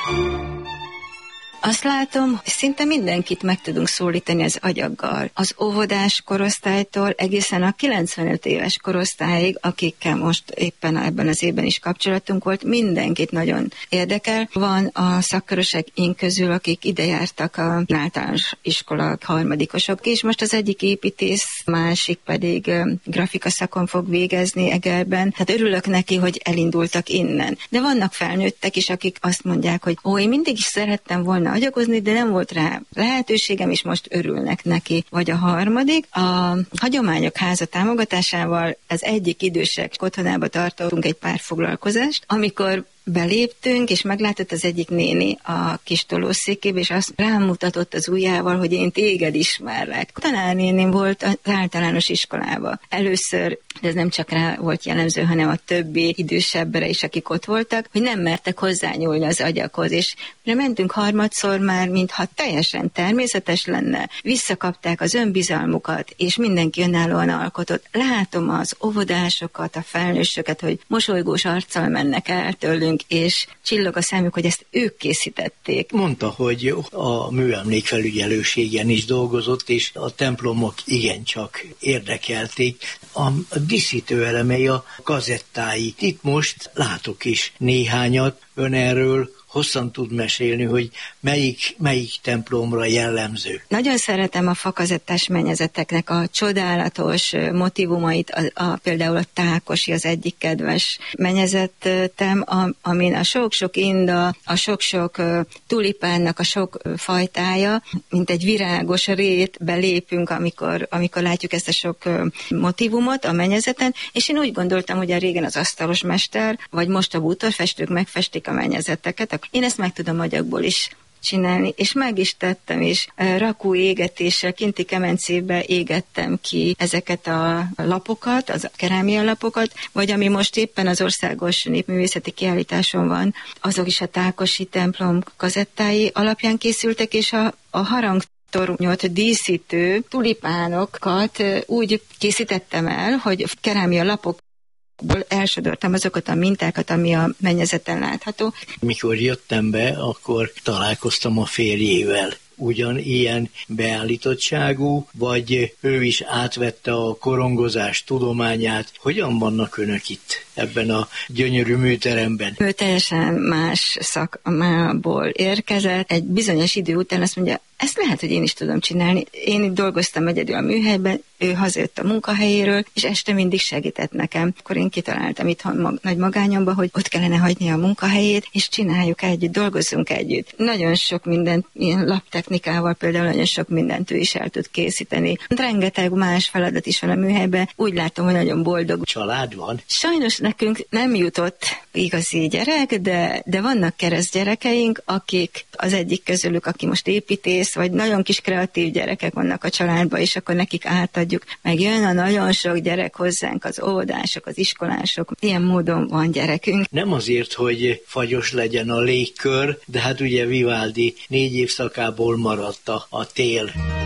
Azt látom, szinte mindenkit meg tudunk szólítani az agyaggal. Az óvodás korosztálytól egészen a 95 éves korosztályig, akikkel most éppen ebben az évben is kapcsolatunk volt, mindenkit nagyon érdekel. Van a szakköröseink közül, akik ide jártak a általános iskola harmadikosok, és most az egyik építész, másik pedig grafika szakon fog végezni Egerben. Tehát örülök neki, hogy elindultak innen. De vannak felnőttek is, akik azt mondják, hogy én mindig is szerettem volna agyagozni, de nem volt rá lehetőségem, és most örülnek neki. Vagy a harmadik, a Hagyományok Háza támogatásával az egyik idősek otthonába tartottunk egy pár foglalkozást, amikor beléptünk, és meglátott az egyik néni a kis tolószékébe, és azt rámutatott az ujjával, hogy én téged ismerlek. Tanárnéném volt az általános iskolában. Először, de ez nem csak rá volt jellemző, hanem a többi idősebbre is, akik ott voltak, hogy nem mertek hozzányúlni az agyakhoz, és mentünk harmadszor már, mintha teljesen természetes lenne, visszakapták az önbizalmukat, és mindenki önállóan alkotott. Látom az óvodásokat, a felnősöket, hogy mosolygós arccal mennek el tőlünk, és csillog a szemük, hogy ezt ők készítették. Mondta, hogy a műemlékfelügyelőségen is dolgozott, és a templomok igencsak érdekelték. A díszítő elemei, a kazettái. Itt most látok is néhányat, ön erről hosszan tud mesélni, hogy melyik templomra jellemző. Nagyon szeretem a fakazettás mennyezeteknek a csodálatos motivumait, például a tákosi az egyik kedves mennyezetem, amin a sok-sok inda, a sok-sok tulipánnak a sok fajtája, mint egy virágos rét belépünk, amikor látjuk ezt a sok motivumot a mennyezeten, és én úgy gondoltam, hogy a régen az asztalos mester, vagy most a bútorfestők megfestik a mennyezeteket. Én ezt meg tudom agyagból is csinálni, és meg is tettem, és rakó égetéssel kinti kemencébe égettem ki ezeket a lapokat, az kerámia lapokat, vagy ami most éppen az országos népművészeti kiállításon van, azok is a Tákosi templom kazettái alapján készültek, és a harangtornyot díszítő tulipánokat úgy készítettem el, hogy kerámia lapok elsodortam azokat a mintákat, ami a mennyezeten látható. Mikor jöttem be, akkor találkoztam a férjével. Ugyanilyen beállítottságú, vagy ő is átvette a korongozás tudományát. Hogyan vannak önök itt ebben a gyönyörű műteremben? Ő teljesen más szakmából érkezett. Egy bizonyos idő után azt mondja, ezt lehet, hogy én is tudom csinálni. Én itt dolgoztam egyedül a műhelyben, ő hazajött a munkahelyéről, és este mindig segített nekem. Akkor én kitaláltam itthon nagy magányomba, hogy ott kellene hagyni a munkahelyét, és csináljuk együtt, dolgozzunk együtt. Nagyon sok mindent, ilyen laptechnikával például nagyon sok mindent ő is el tud készíteni. Rengeteg más feladat is van a műhelyben. Úgy látom, hogy nagyon boldog. Család van? Sajnos nekünk nem jutott igazi gyerek, de vannak keresztgyerekeink, akik az egyik közülük, aki most építész, vagy nagyon kis kreatív gyerekek vannak a családban, és akkor nekik átadjuk. Meg jön a nagyon sok gyerek hozzánk, az óvodások, az iskolások. Ilyen módon van gyerekünk. Nem azért, hogy fagyos legyen a légkör, de hát ugye Vivaldi 4 évszakából maradt a tél.